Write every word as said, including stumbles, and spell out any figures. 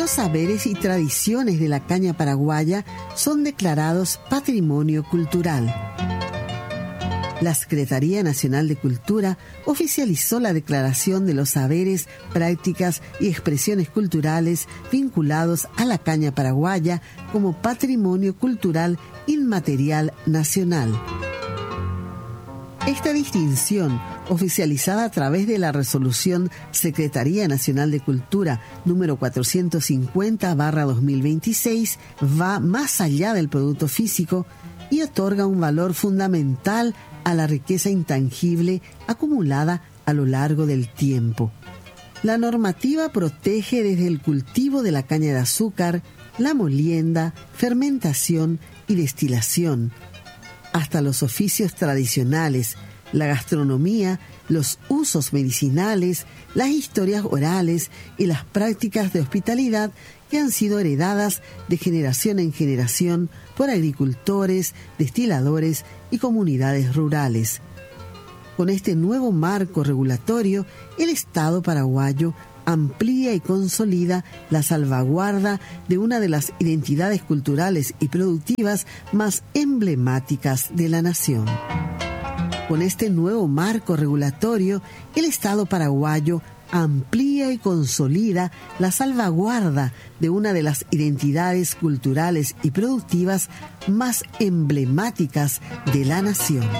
Los saberes y tradiciones de la caña paraguaya son declarados Patrimonio Cultural. La Secretaría Nacional de Cultura oficializó la declaración de los saberes, prácticas y expresiones culturales vinculados a la caña paraguaya como Patrimonio Cultural Inmaterial Nacional. Esta distinción, oficializada a través de la resolución Secretaría Nacional de Cultura número cuatrocientos cincuenta barra dos mil veintiséis, va más allá del producto físico y otorga un valor fundamental a la riqueza intangible acumulada a lo largo del tiempo. La normativa protege desde el cultivo de la caña de azúcar, la molienda, fermentación y destilación, hasta los oficios tradicionales, la gastronomía, los usos medicinales, las historias orales y las prácticas de hospitalidad que han sido heredadas de generación en generación por agricultores, destiladores y comunidades rurales. Con este nuevo marco regulatorio, el Estado paraguayo amplía y consolida la salvaguarda de una de las identidades culturales y productivas más emblemáticas de la nación. Con este nuevo marco regulatorio, el Estado paraguayo amplía y consolida la salvaguarda de una de las identidades culturales y productivas más emblemáticas de la nación.